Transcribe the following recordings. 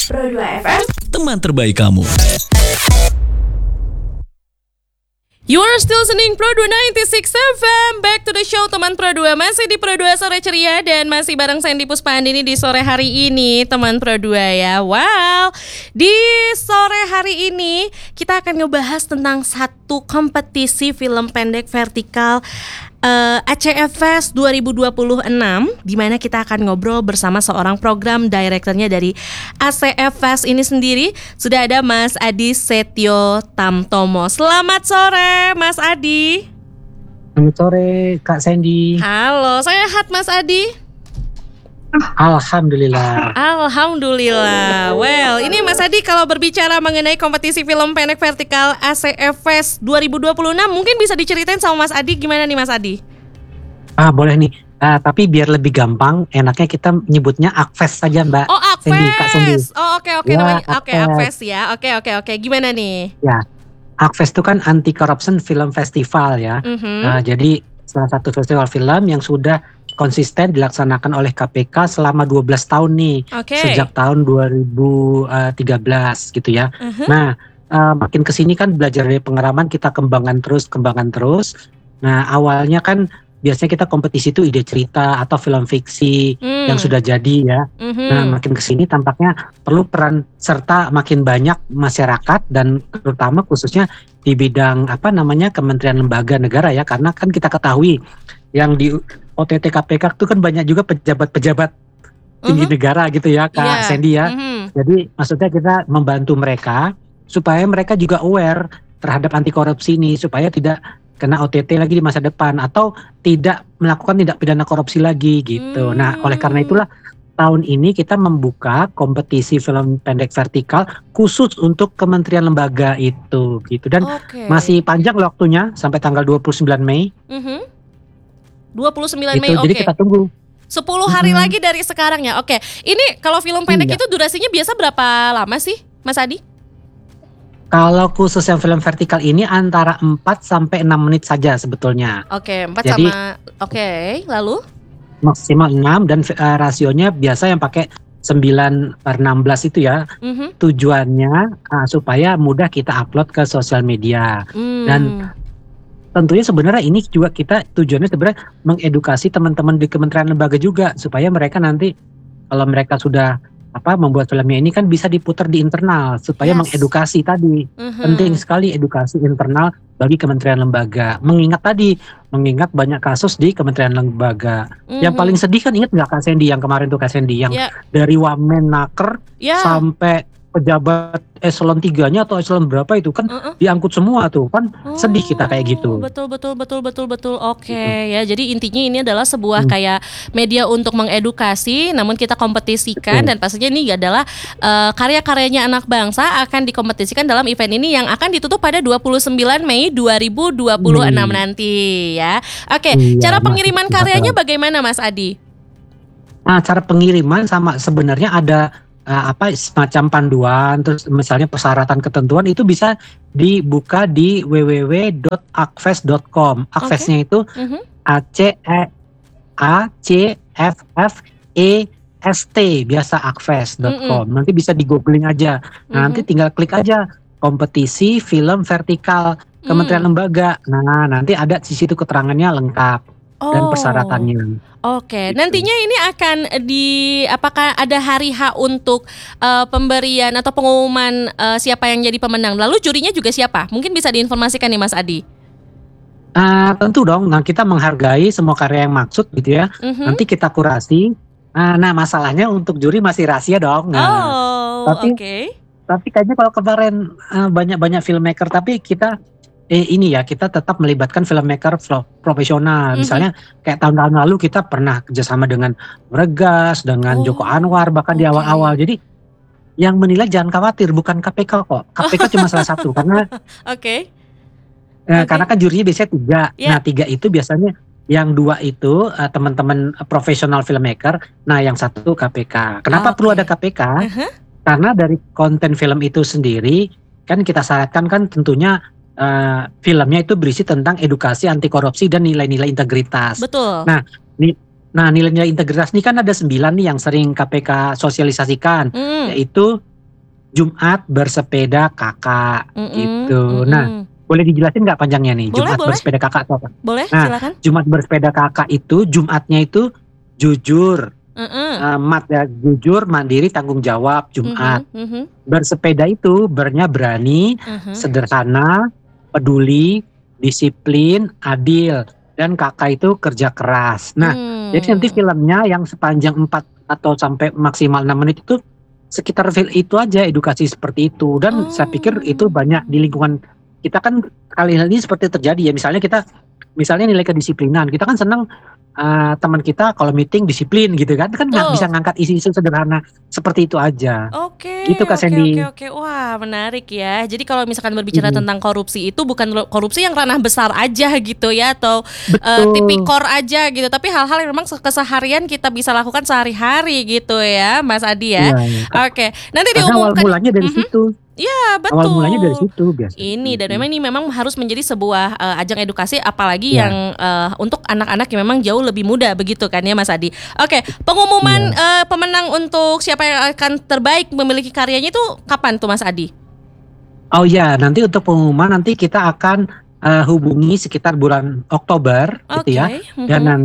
Pro 2 FM, teman terbaik kamu. You are still listening Pro 2 96 FM. Back to the show teman Pro 2. Masih di Pro 2 Sore Ceria. Dan masih bareng Sandy Puspahandini di sore hari ini teman Pro 2 ya. Wow. Di sore hari ini kita akan ngebahas tentang satu kompetisi film pendek vertikal ACFest 2026, di mana kita akan ngobrol bersama seorang program direkturnya dari ACFest ini sendiri. Sudah ada Mas Adi Setio Tamtomo. Selamat sore Mas Adi. Selamat sore Kak Sandy. Halo, sehat Mas Adi? Alhamdulillah. Alhamdulillah. Well, ini Mas Adi kalau berbicara mengenai kompetisi film pendek vertikal ACFest 2026, mungkin bisa diceritain sama Mas Adi gimana nih Mas Adi? Boleh nih. Tapi biar lebih gampang, enaknya kita nyebutnya ACFest saja Mbak. Oh, Sandy, Kak Sandy. ACFest. Oh, oke Ya, namanya. Oke, ACFest. ACFest ya. Oke. Gimana nih? Ya, ACFest itu kan Anti Corruption Film Festival ya. Jadi salah satu festival film yang sudah konsisten dilaksanakan oleh KPK selama 12 tahun nih. Oke. Sejak tahun 2013 gitu ya. Nah, makin kesini kan belajar dari pengalaman, kita kembangkan terus. Nah, awalnya kan biasanya kita kompetisi itu ide cerita atau film fiksi yang sudah jadi ya. Nah, makin kesini tampaknya perlu peran serta makin banyak masyarakat dan terutama khususnya di bidang kementerian lembaga negara ya, karena kan kita ketahui yang di OTT KPK itu kan banyak juga pejabat-pejabat tinggi negara gitu ya Kak Sandy ya. Jadi maksudnya kita membantu mereka supaya mereka juga aware terhadap anti korupsi ini, supaya tidak kena OTT lagi di masa depan atau tidak melakukan tindak pidana korupsi lagi gitu. Nah, oleh karena itulah tahun ini kita membuka kompetisi film pendek vertikal khusus untuk kementerian lembaga itu gitu. Dan masih panjang waktunya sampai tanggal 29 Mei. 29 Gitu, Mei, jadi kita tunggu 10 hari lagi dari sekarang ya. Oke. Ini kalau film pendek itu durasinya biasa berapa lama sih, Mas Adi? Kalau khusus yang film vertikal ini antara 4 sampai 6 menit saja sebetulnya. Oke, 4 Jadi, lalu? Maksimal 6 dan rasionya biasa yang pakai 9/16 itu ya. Tujuannya supaya mudah kita upload ke sosial media. Dan tentunya sebenarnya ini juga kita tujuannya sebenarnya mengedukasi teman-teman di kementerian lembaga juga, supaya mereka nanti kalau mereka sudah membuat filmnya ini kan bisa diputar di internal, supaya mengedukasi tadi. Penting sekali edukasi internal bagi kementerian lembaga. Mengingat banyak kasus di kementerian lembaga. Yang paling sedih kan, ingat nggak Kak Sandy yang kemarin tuh Kak Sandy yang dari Wamenaker sampai pejabat eselon 3-nya atau eselon berapa itu kan diangkut semua tuh kan. Sedih kita kayak gitu. Betul. Oke, ya jadi intinya ini adalah sebuah kayak media untuk mengedukasi, namun kita kompetisikan dan pastinya ini adalah karya-karyanya anak bangsa akan dikompetisikan dalam event ini yang akan ditutup pada 29 Mei 2026 nanti ya. Oke, cara pengiriman karyanya bagaimana Mas Adi? Nah, cara pengiriman sama sebenarnya ada semacam panduan, terus misalnya persyaratan ketentuan itu bisa dibuka di www.acfest.com. Acfestnya itu ACFFEST, biasa acfest.com. Nanti bisa di googling aja. Nah, nanti tinggal klik aja kompetisi film vertikal Kementerian Lembaga. Nah, nanti ada di situ keterangannya lengkap dan persyaratannya. Oke, nantinya ini akan apakah ada hari H untuk pemberian atau pengumuman siapa yang jadi pemenang? Lalu jurinya juga siapa? Mungkin bisa diinformasikan nih Mas Adi. Tentu dong. Nah, kita menghargai semua karya yang maksud gitu ya. Nanti kita kurasi. Nah, masalahnya untuk juri masih rahasia dong. Tapi kayaknya kalau kemarin banyak filmmaker, tapi kita kita tetap melibatkan filmmaker profesional. Misalnya kayak tahun-tahun lalu kita pernah kerjasama dengan Bregas, dengan Joko Anwar bahkan di awal-awal. Jadi yang menilai jangan khawatir, bukan KPK kok. KPK cuma salah satu karena karena kan jurinya biasanya 3. Nah, 3 itu biasanya yang 2 itu teman-teman profesional filmmaker. Nah, yang 1 KPK. Kenapa perlu ada KPK? Karena dari konten film itu sendiri kan kita syaratkan kan tentunya filmnya itu berisi tentang edukasi anti korupsi dan nilai-nilai integritas. Betul. Nah, nilai-nilai integritas ini kan ada 9 nih yang sering KPK sosialisasikan, yaitu Jumat Bersepeda Kakak Mm-mm, gitu. Nah, mm-mm. boleh dijelasin nggak panjangnya nih Boleh, Jumat boleh, Bersepeda Kakak itu apa? boleh, Nah, silakan. Jumat Bersepeda Kakak itu Jumatnya itu jujur, Mm-mm, mat ya, jujur, mandiri, tanggung jawab Jumat. mhm, mhm, Bersepeda itu bernya berani, mhm. sederhana, peduli, disiplin, adil, dan kakak itu kerja keras. Nah, jadi nanti Hmm. filmnya yang sepanjang 4 atau sampai maksimal 6 menit itu sekitar itu aja, edukasi seperti itu. Dan saya pikir itu banyak di Oh. lingkungan kita kan kali ini seperti terjadi ya. Misalnya nilai kedisiplinan, kita kan senang teman kita kalau meeting disiplin gitu kan nggak bisa Betul. ngangkat isu-isu sederhana seperti itu aja. Oke, Gitu Kak oke, oke, Sandy. oke. Wah, menarik ya. Jadi kalau misalkan berbicara Mhm. tentang korupsi itu bukan korupsi yang ranah besar aja gitu ya, atau Betul. tipikor aja gitu, tapi hal-hal yang memang keseharian kita bisa lakukan sehari-hari gitu ya, Mas Adi ya. Iya, Oke, nanti karena awal diumumkan. mulanya dari Mhm. situ. Ya, Awal mulanya dari betul. situ biasanya. Ini dan Mhm. memang ini memang harus menjadi sebuah ajang edukasi apalagi Iya, yang untuk anak-anak yang memang jauh lebih muda begitu kan ya Mas Adi. Oke, pengumuman iya. pemenang untuk siapa yang akan terbaik memiliki karyanya itu kapan tuh Mas Adi? Oh iya, nanti untuk pengumuman nanti kita akan hubungi sekitar bulan Oktober gitu ya. Oke, Dan mhm.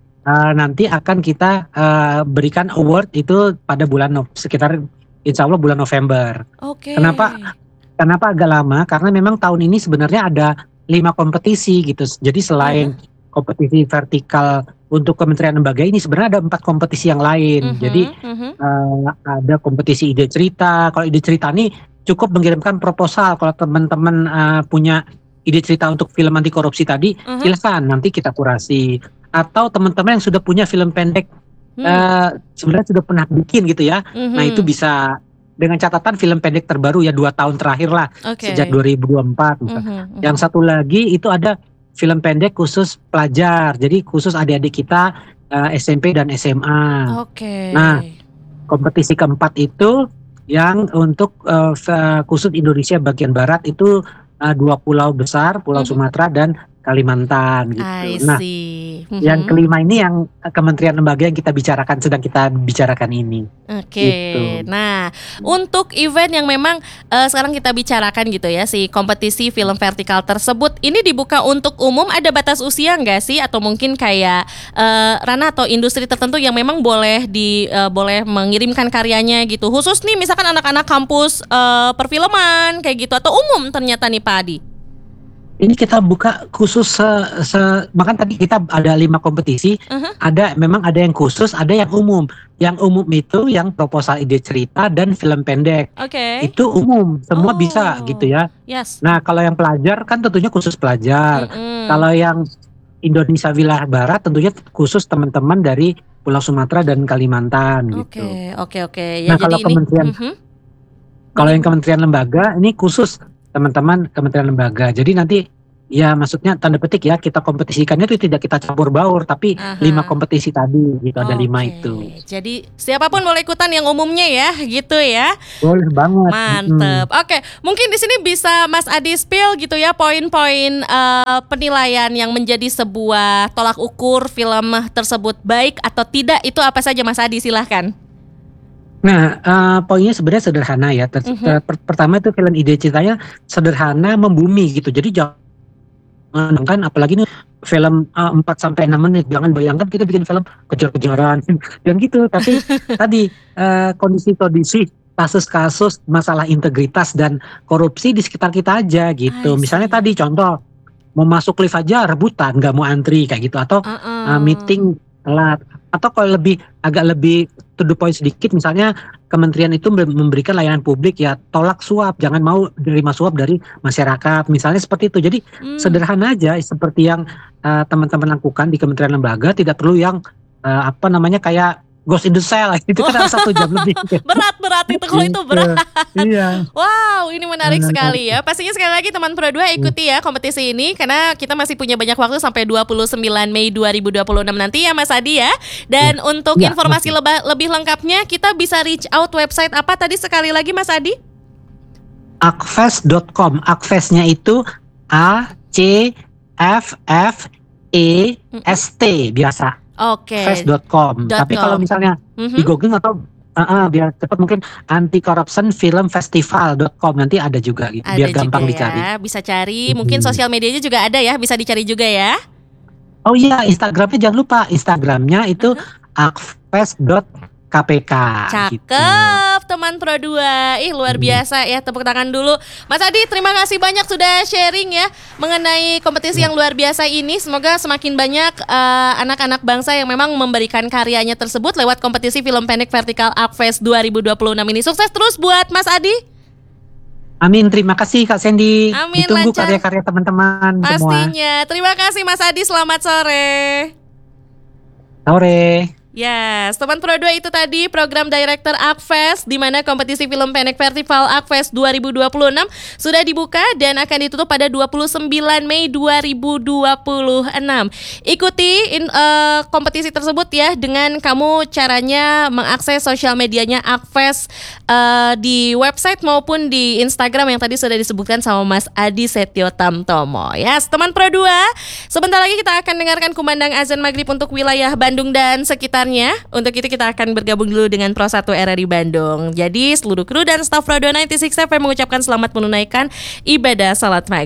nanti akan kita berikan award itu pada sekitar insya Allah bulan November. Oke. Kenapa Kenapa agak lama? Karena memang tahun ini sebenarnya ada 5 kompetisi gitu. Jadi Mhm, selain kompetisi vertikal untuk kementerian lembaga ini sebenarnya ada 4 kompetisi yang lain. Jadi mhm, mhm, ada kompetisi ide cerita. Kalau ide cerita ini cukup mengirimkan proposal. Kalau teman-teman punya ide cerita untuk film anti korupsi tadi, mhm, silakan nanti kita kurasi. Atau teman-teman yang sudah punya film pendek hmm, sebenarnya sudah pernah bikin gitu ya. Nah itu mhm. bisa dengan catatan film pendek terbaru ya 2 tahun terakhir lah sejak Oke. 2024 misal. Mhm, Yang mhm. satu lagi itu ada film pendek khusus pelajar. Jadi khusus adik-adik kita SMP dan SMA. Oke. Nah, kompetisi keempat itu yang untuk khusus Indonesia bagian barat itu 2 pulau besar, Pulau Mhm. Sumatera dan Kalimantan I gitu. Nah, see. yang Mhm. kelima ini yang kementerian lembaga yang sedang kita bicarakan ini, Oke, gitu. nah untuk event yang memang sekarang kita bicarakan gitu ya, si kompetisi film vertikal tersebut ini dibuka untuk umum, ada batas usia nggak sih? Atau mungkin kayak ranah atau industri tertentu yang memang boleh mengirimkan karyanya gitu. Khusus nih misalkan anak-anak kampus perfilman kayak gitu, atau umum ternyata nih Pak Adi? Ini kita buka khusus bahkan tadi kita ada 5 kompetisi, Mhm. memang ada yang khusus, ada yang umum. Yang umum itu yang proposal ide cerita dan film pendek. Oke. Itu umum, semua bisa gitu Oh, ya. yes. Nah, kalau yang pelajar kan tentunya khusus pelajar. Mm-mm. Kalau yang Indonesia wilayah barat tentunya khusus teman-teman dari Pulau Sumatera dan Kalimantan gitu. Oke, oke, oke. Ya Nah, jadi ini. Mhm. kalau Betul. yang kementerian lembaga ini khusus teman-teman kementerian lembaga. Jadi nanti ya maksudnya tanda petik ya kita kompetisikannya itu tidak kita campur baur tapi 5 Aha. kompetisi tadi gitu ada 5 Oke, itu. jadi siapapun boleh ikutan yang umumnya ya, gitu ya. Boleh banget. Mantep. Oke, mungkin di sini bisa Mas Adi spill gitu ya poin-poin penilaian yang menjadi sebuah tolak ukur film tersebut baik atau tidak itu apa saja Mas Adi silahkan. Nah, poinnya sebenarnya sederhana ya. Mhm. Pertama itu film ide ceritanya sederhana, membumi gitu. Jadi jangan kan apalagi nih film 4 sampai 6 menit. Jangan bayangkan kita bikin film kejar-kejaran dan gitu. Tapi tadi kondisi-kondisi kasus-kasus masalah integritas dan korupsi di sekitar kita aja I gitu. Misalnya see. tadi contoh mau masuk lift aja rebutan, nggak mau antri kayak gitu atau Heeh. meeting telat atau kalau agak lebih to the point sedikit misalnya kementerian itu memberikan layanan publik ya tolak suap, jangan mau menerima suap dari masyarakat misalnya seperti itu. Jadi Hmm. sederhana aja seperti yang teman-teman lakukan di kementerian lembaga, tidak perlu yang apa namanya kayak Ghost in the Shell itu kan harus 1 jam lebih Berat itu kalau itu gitu. berat. Iya. Wow, ini menarik sekali ya. Pastinya sekali lagi teman Pro 2 ikuti ya kompetisi ini karena kita masih punya banyak waktu sampai 29 Mei 2026 nanti ya Mas Adi ya. Dan untuk Iya, informasi masih. lebih lengkapnya kita bisa reach out website apa tadi sekali lagi Mas Adi? Akves.com. Akvesnya itu ACFFEST biasa. Oke. Akves.com. Dot Tapi kalau .com. misalnya di Mhm. Google atau biar cepat mungkin anticorruptionfilmfestival.com nanti ada juga gitu, Ada biar juga gampang ya, dicari. bisa cari. Mungkin Mhm. sosial medianya juga ada ya, bisa dicari juga ya. Oh iya, Instagramnya jangan lupa, Instagramnya itu akfes.kpk gitu. Cakep teman Pro 2. Ih luar biasa ya, tepuk tangan dulu. Mas Adi, terima kasih banyak sudah sharing ya mengenai kompetisi yang luar biasa ini. Semoga semakin banyak anak-anak bangsa yang memang memberikan karyanya tersebut lewat kompetisi film pendek vertikal Akfest 2026 ini. Sukses terus buat Mas Adi. Amin, terima kasih Kak Sandy. Amin, Ditunggu lancar. karya-karya teman-teman semua. Pastinya. Terima kasih Mas Adi, selamat sore. Sore. Yes, teman Pro 2 itu tadi program Director Akfest, di mana kompetisi film pendek festival Akfest 2026 sudah dibuka dan akan ditutup pada 29 Mei 2026. Ikuti kompetisi tersebut ya dengan kamu caranya mengakses sosial medianya Akfest di website maupun di Instagram yang tadi sudah disebutkan sama Mas Adi Setio Tamtomo. Yes, teman Pro 2, sebentar lagi kita akan dengarkan kumandang azan maghrib untuk wilayah Bandung dan sekitar. Untuk itu kita akan bergabung dulu dengan Pro 1 RRI Bandung. Jadi seluruh kru dan staf Pro 2 96 FM mengucapkan selamat menunaikan ibadah salat maghrib.